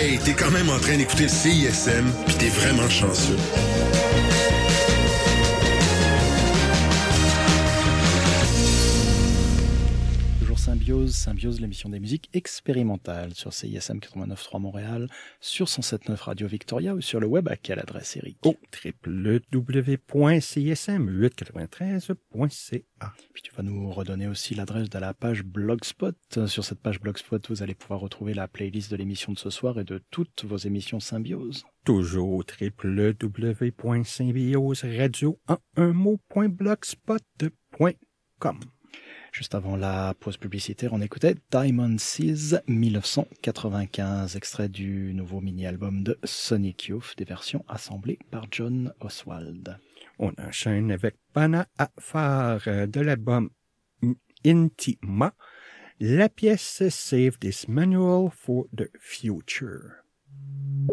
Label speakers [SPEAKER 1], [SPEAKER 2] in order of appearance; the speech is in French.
[SPEAKER 1] Hey, t'es quand même en train d'écouter le CISM, pis t'es vraiment chanceux.
[SPEAKER 2] Symbiose, l'émission des musiques expérimentales sur CISM 89.3 Montréal, sur 107.9 Radio Victoria ou sur le web à quelle adresse, Eric?
[SPEAKER 3] www.csm893.ca.
[SPEAKER 2] Puis tu vas nous redonner aussi l'adresse de la page Blogspot. Sur cette page Blogspot, vous allez pouvoir retrouver la playlist de l'émission de ce soir et de toutes vos émissions Symbiose.
[SPEAKER 3] Toujours www.symbioseradio en un mot.blogspot.com.
[SPEAKER 2] Juste avant la pause publicitaire, on écoutait Diamond Seas 1995, extrait du nouveau mini-album de Sonic Youth, des versions assemblées par John Oswald.
[SPEAKER 3] On enchaîne avec Pana Afar de l'album Intima, la pièce Save This Manual for the Future.